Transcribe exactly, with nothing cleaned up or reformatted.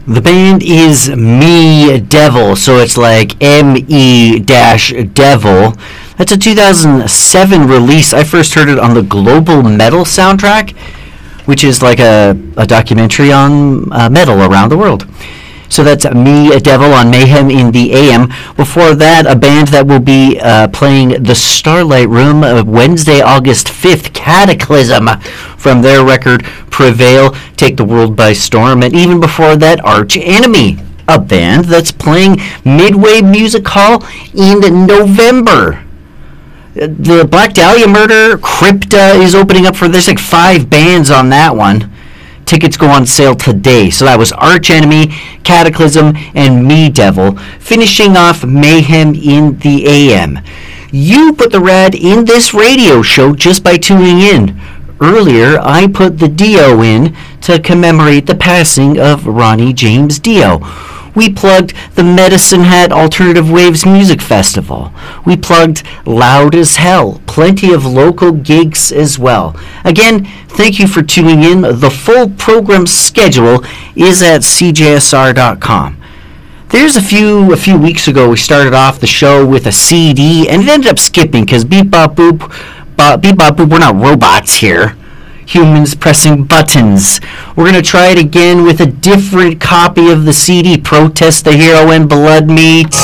The band is Me Devil, so it's like M E dash Devil. That's a two thousand seven release. I first heard it on the Global Metal soundtrack, which is like a, a documentary on uh, metal around the world. So that's Me Devil on Mayhem in the A M. Before that, a band that will be uh, playing the Starlight Room uh, Wednesday, August fifth, Cataclysm, from their record Prevail, Take the World by Storm. And even before that, Arch Enemy, a band that's playing Midway Music Hall in November. The Black Dahlia Murder, Crypta is opening up for, there's like five bands on that one. Tickets go on sale today. So that was Arch Enemy, Cataclysm, and Me Devil, finishing off Mayhem in the A M. You put the rad in this radio show just by tuning in. Earlier, I put the Dio in to commemorate the passing of Ronnie James Dio. We plugged the Medicine Hat Alternative Waves Music Festival. We plugged Loud as Hell. Plenty of local gigs as well. Again, thank you for tuning in. The full program schedule is at C J S R dot com. There's a few a few weeks ago, we started off the show with a C D, and it ended up skipping because beep bop boop, bop, beep bop boop, we're not robots here. Humans pressing buttons. We're going to try it again with a different copy of the C D, Protest the Hero and Blood Meat.